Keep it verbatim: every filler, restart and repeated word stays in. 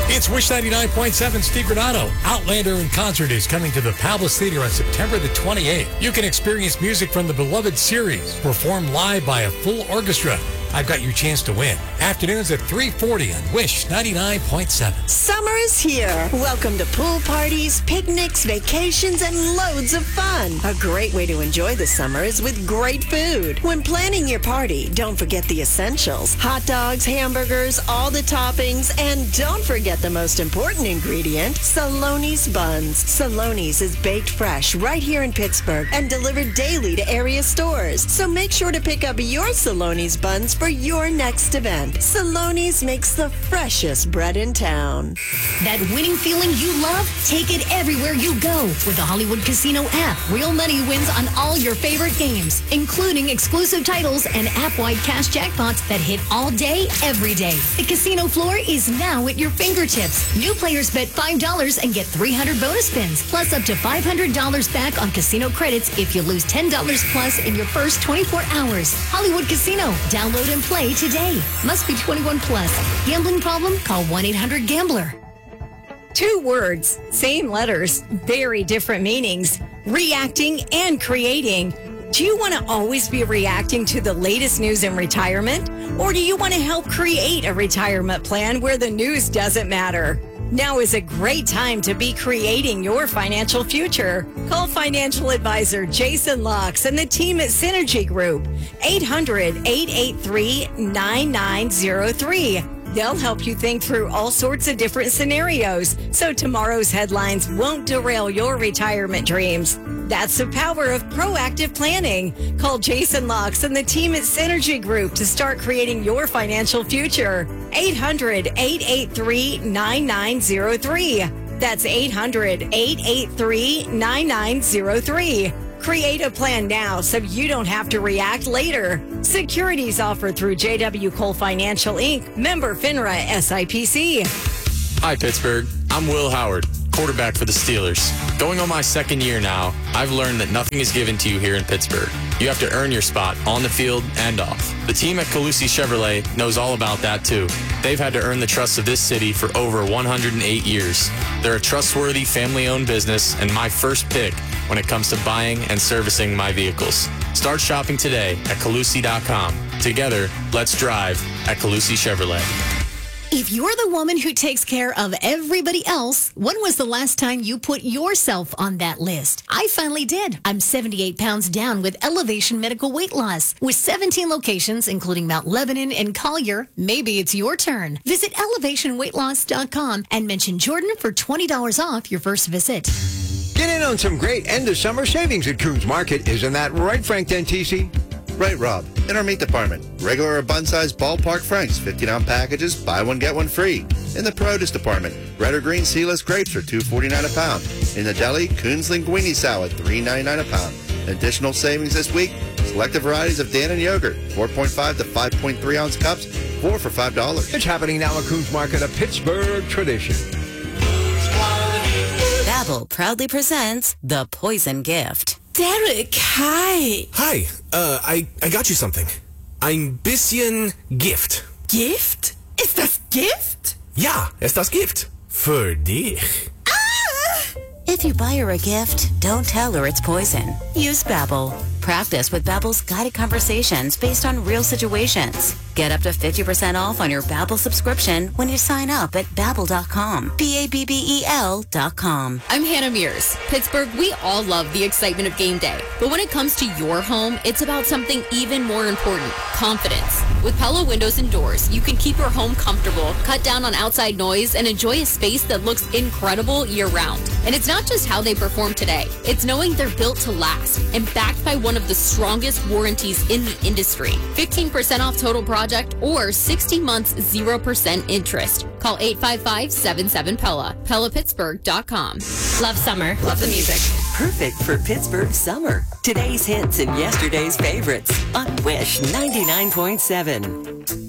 It's Wish ninety-nine point seven Steve Granado. Outlander in Concert is coming to the Palace Theater on September the twenty-eighth. You can experience music from the beloved series, performed live by a full orchestra. I've got your chance to win. Afternoons at three forty on Wish ninety-nine point seven. Summer is here. Welcome to pool parties, picnics, vacations, and loads of fun. A great way to enjoy the summer is with great food. When planning your party, don't forget the essentials. Hot dogs, hamburgers, all the toppings, and don't forget the most important ingredient, Saloni's buns. Saloni's is baked fresh right here in Pittsburgh and delivered daily to area stores. So make sure to pick up your Saloni's buns for your next event. Saloni's makes the freshest bread in town. That winning feeling you love? Take it everywhere you go with the Hollywood Casino app. Real money wins on all your favorite games, including exclusive titles and app-wide cash jackpots that hit all day, every day. The casino floor is now at your fingertips. New players bet five dollars and get three hundred bonus spins, plus up to five hundred dollars back on casino credits if you lose ten dollars plus in your first twenty-four hours. Hollywood Casino. Download and play today. Must be twenty-one plus. Gambling problem? Call one eight hundred gambler. Two words, same letters, very different meanings. Reacting and creating. Do you want to always be reacting to the latest news in retirement? Or do you want to help create a retirement plan where the news doesn't matter? Now is a great time to be creating your financial future. Call financial advisor Jason Locks and the team at Synergy Group. eight hundred, eight eight three, nine nine zero three. They'll help you think through all sorts of different scenarios so tomorrow's headlines won't derail your retirement dreams. That's the power of proactive planning. Call Jason Locks and the team at Synergy Group to start creating your financial future. eight hundred, eight eight three, nine nine zero three. That's eight hundred, eight eight three, nine nine zero three. Create a plan now so you don't have to react later. Securities offered through J W Cole Financial Incorporated. Member FINRA S I P C. Hi, Pittsburgh. I'm Will Howard, quarterback for the Steelers. Going on my second year now, I've learned that nothing is given to you here in Pittsburgh. You have to earn your spot on the field and off. The team at Calusi Chevrolet knows all about that too. They've had to earn the trust of this city for over one hundred eight years. They're a trustworthy, family-owned business and my first pick when it comes to buying and servicing my vehicles. Start shopping today at Calusi dot com. Together, let's drive at Calusi Chevrolet. If you're the woman who takes care of everybody else, when was the last time you put yourself on that list? I finally did. I'm seventy-eight pounds down with Elevation Medical Weight Loss. With seventeen locations, including Mount Lebanon and Collier, maybe it's your turn. Visit elevation weight loss dot com and mention Jordan for twenty dollars off your first visit. Get in on some great end-of-summer savings at Coons Market. Isn't that right, Frank Dentisi? Right, Rob. In our meat department, regular or bun-sized ballpark franks, fifteen-ounce packages, buy one, get one free. In the produce department, red or green seedless grapes are two forty-nine a pound. In the deli, Coons Linguine Salad, three ninety-nine a pound. Additional savings this week, selected varieties of Dannon yogurt, four point five to five point three ounce cups, four for five dollars. It's happening now at Coons Market, a Pittsburgh tradition. Babbel proudly presents The Poison Gift. Derek, hi. Hi, uh, I, I got you something. Ein bisschen Gift. Gift? Ist das Gift? Ja, ist das Gift. Für dich. Ah! If you buy her a gift, don't tell her it's poison. Use Babbel. Practice with Babbel's guided conversations based on real situations. Get up to fifty percent off on your Babbel subscription when you sign up at babbel dot com. B A B B E L dot com. I'm Hannah Mears. Pittsburgh, we all love the excitement of game day. But when it comes to your home, it's about something even more important, confidence. With Pella Windows and Doors, you can keep your home comfortable, cut down on outside noise, and enjoy a space that looks incredible year-round. And it's not just how they perform today. It's knowing they're built to last and backed by one of the strongest warranties in the industry. fifteen percent off total project or sixty months, zero percent interest. Call eight five five, seven seven, P E L L A. Pella Pittsburgh dot com. Love summer. Love the music. Perfect for Pittsburgh summer. Today's hits and yesterday's favorites on Wish ninety-nine point seven.